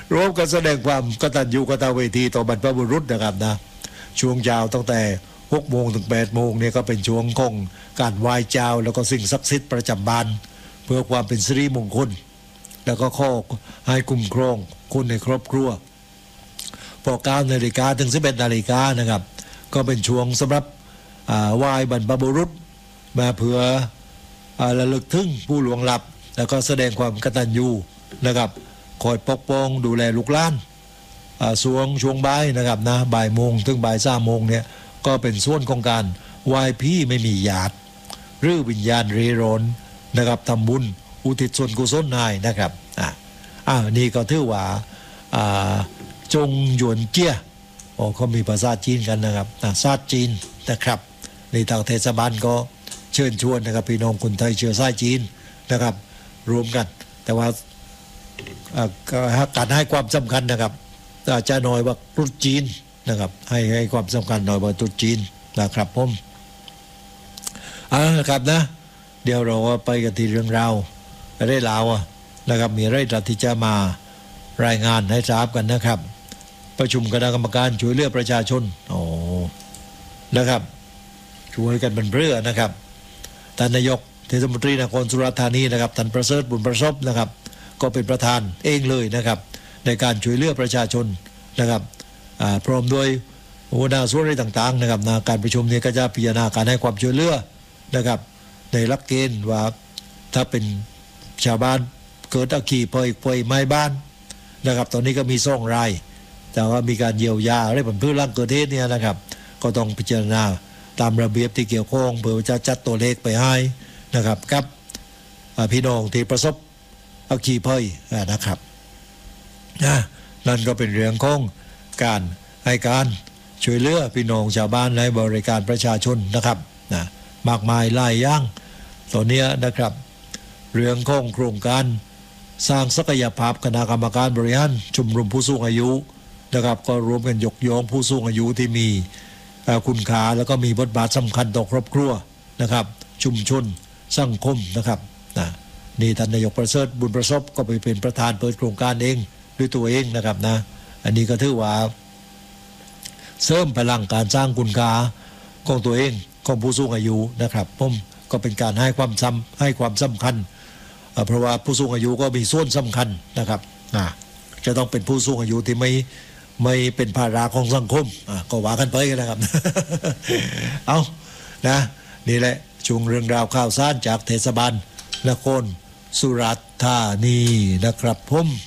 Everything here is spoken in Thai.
ร่วมกันแสดงความกตัญญูกตเวทีต่อบรรพบุรุษนะครับนะช่วงเช้าตั้งแต่6 โมงถึง8 โมงเนี่ยก็เป็นช่วงของการไหว้เจ้าแล้วก็สิ่งศักดิ์สิทธิ์ประจำบ้านเพื่อความเป็นสิริมงคลแล้วก็ข้อให้คุ้มครองคนในครอบครัวพอ9 นาฬิกาถึง11 นาฬิกานะครับก็เป็นช่วงสำหรับไหว้บรรพบุรุษมาเพื่อระลึกถึงผู้ล่วงลับแล้วก็แสดงความกตัญญูนะครับคอยปกป้องดูแลลูกหลานช่วงบ่ายนะครับนะบ่ายโมงถึงบ่าย3 โมงเนี่ยก็เป็นส่วนของการไหว้พี่ไม่มีญาติหรือวิญญาณเร่ร่อนนะครับทำบุญอุทิศส่วนกุศลให้นะครับนี่ก็ถือว่าจงหยวนเจี้ยเขามีภาษาจีนกันนะครับศาสตร์จีนนะครับในทางเทศบาลก็เชิญชวนนะครับพี่น้องคนไทยเชื้อสายจีนนะครับรวมกันแต่ว่าการให้ความสำคัญนะครับอาจจะน้อยว่าตรุษจีนนะครับให้ความสำคัญน้อยว่าตรุษจีนนะครับผมครับนะเดี๋ยวเราไปกันที่เรื่องราวได้ลาวนะครับมีอะไรที่จะมารายงานให้ทราบกันนะครับประชุมคณะกรรมการช่วยเหลือประชาชนนะครับช่วยกันเป็นเรือนะครับท่านนายกเทศมนตรีนครสุราษฎร์ธานีนะครับท่านประเสริฐบุญประสบนะครับก็เป็นประธานเองเลยนะครับในการช่วยเหลือประชาชนนะครับพร้อมด้วยหัวหน้าส่วนราชการต่างๆนะครับการประชุมนี้ก็จะพิจารณาการให้ความช่วยเหลือนะครับในหลักเกณฑ์ว่าถ้าเป็นชาวบ้านเกิดอัคคีไฟไหม้บ้านนะครับตอนนี้ก็มี2 รายแต่ว่ามีการเยียวยาอะไรผลพืชร่างเกิดเหตุเนี่ยนะครับก็ต้องพิจารณาตามระเบียบที่เกี่ยวข้องเพื่อจะจัดตัวเลขไปให้นะครับกับพี่น้องที่ประสบอัคคีภัยนะครับนั่นก็เป็นเรื่องของการให้การช่วยเหลือพี่น้องชาวบ้านและบริการประชาชนนะครับมากมายหลายอย่างตอนนี้นะครับเรื่องของโครงการสร้างศักยภาพคณะกรรมการบริหารชมรมผู้สูงอายุนะครับก็รวมกันยกย่องผู้สูงอายุที่มีคุณค่าแล้วก็มีบทบาทสำคัญต่อครอบครัวนะครับชุมชนสังคมนะครับนี่ท่านนายกประเสริฐบุญประสบก็ไปเป็นประธานเปิดโครงการเองด้วยตัวเองนะครับนะอันนี้ก็ถือว่าเสริมพลังการสร้างคุณค่าของตัวเองของผู้สูงอายุนะครับผมก็เป็นการให้ความสำคัญเพราะว่าผู้สูงอายุก็มีส่วนสำคัญนะครับจะต้องเป็นผู้สูงอายุที่ไม่เป็นภาระของสังคมก็ว่ากันไปกันนะครับ เอานะนี่แหละช่วงเรื่องราวข่าวสารจากเทศบาลนครสุราษฎร์ธานีนะครับผม